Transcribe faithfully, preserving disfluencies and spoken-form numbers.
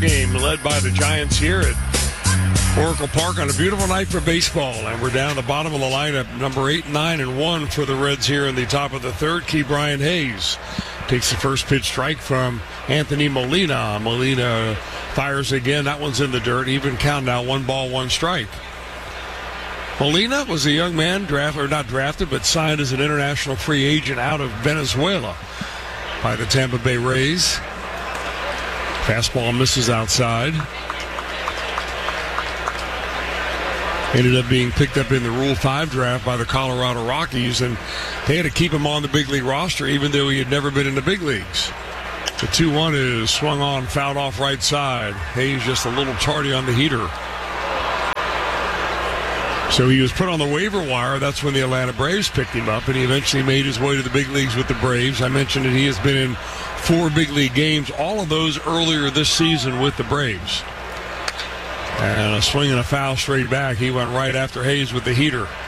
game led by the Giants here at Oracle Park on a beautiful night for baseball. And we're down the bottom of the lineup, number eight, nine, and one for the Reds here in the top of the third. Key Brian Hayes takes the first pitch strike from Anthony Molina. Molina fires again. That one's in the dirt. Even count now, one ball, one strike. Molina was a young man, draft or not drafted, but signed as an international free agent out of Venezuela by the Tampa Bay Rays. Fastball misses outside. Ended up being picked up in the Rule five draft by the Colorado Rockies, and they had to keep him on the big league roster even though he had never been in the big leagues. The two one is swung on, fouled off right side. Hayes just a little tardy on the heater. So he was put on the waiver wire. That's when the Atlanta Braves picked him up, and he eventually made his way to the big leagues with the Braves. I mentioned that he has been in four big league games, all of those earlier this season with the Braves. And a swing and a foul straight back. He went right after Hayes with the heater.